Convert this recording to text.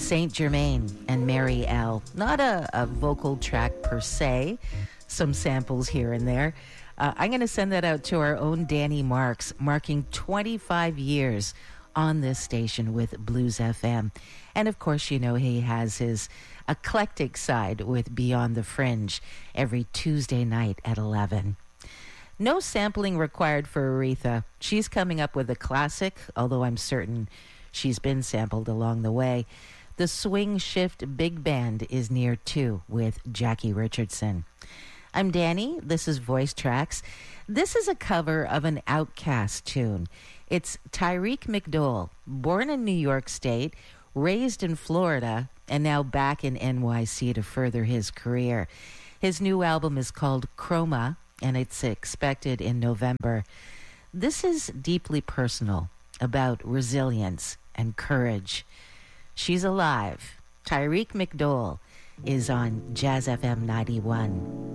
Saint Germain and Mary L. Not a vocal track per se, some samples here and there. I'm going to send that out to our own Danny Marks, marking 25 years on this station with Blues FM. And of course, you know, he has his eclectic side with Beyond the Fringe every Tuesday night at 11. No sampling required for Aretha. She's coming up with a classic, although I'm certain she's been sampled along the way. The Swing Shift Big Band is near too with Jackie Richardson. I'm Danny. This is Voice Tracks. This is a cover of an Outkast tune. It's Tyreek McDowell, born in New York State, raised in Florida, and now back in NYC to further his career. His new album is called Chroma, and it's expected in November. This is deeply personal, about resilience and courage. She's alive. Tyreek McDowell is on Jazz FM 91.